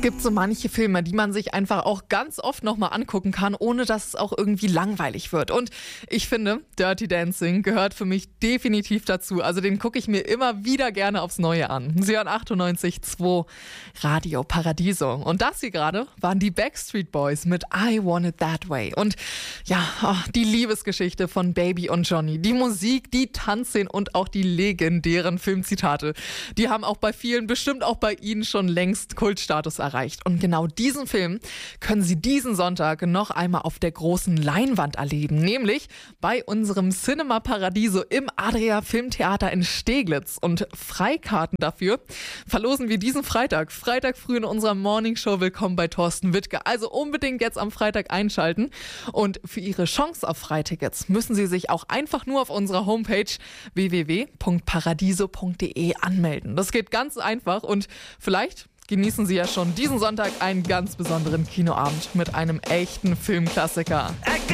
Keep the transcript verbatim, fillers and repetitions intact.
gibt so manche Filme, die man sich einfach auch ganz oft nochmal angucken kann, ohne dass es auch irgendwie langweilig wird. Und ich finde, Dirty Dancing gehört für mich definitiv dazu. Also den gucke ich mir immer wieder gerne aufs Neue an. Sie hören achtundneunzig Komma zwei Radio Paradiso. Und das hier gerade waren die Backstreet Boys mit I Want It That Way. Und ja, oh, die Liebesgeschichte von Baby und Johnny, die Musik, die Tanzszenen und auch die legendären Filmzitate, die haben auch bei vielen, bestimmt auch bei Ihnen schon längst Kultstatus erreicht. Und genau diesen Film können Sie diesen Sonntag noch einmal auf der großen Leinwand erleben, nämlich bei unserem Cinema Paradiso im Adria Filmtheater in Steglitz. Und Freikarten dafür verlosen wir diesen Freitag, Freitag früh in unserer Morningshow Willkommen bei Thorsten Wittke. Also unbedingt jetzt am Freitag einschalten. Und für Ihre Chance auf Freitickets müssen Sie sich auch einfach nur auf unserer Homepage w w w punkt paradiso punkt d e anmelden. Das geht ganz einfach und vielleicht genießen Sie ja schon diesen Sonntag einen ganz besonderen Kinoabend mit einem echten Filmklassiker.